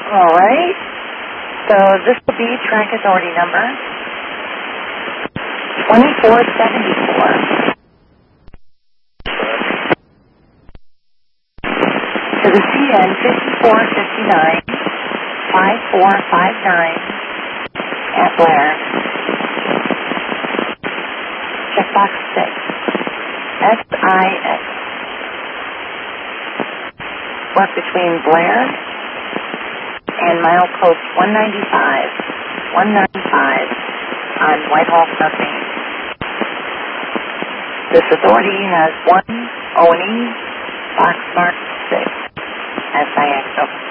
All right. So this will be track authority number 2474 to the CN 5459 5459 at Blair. Checkbox 6. SIX. Work between Blair and milepost 195 on Whitehall Submarine. This authority has 1 O&E, box mark 6, SIX.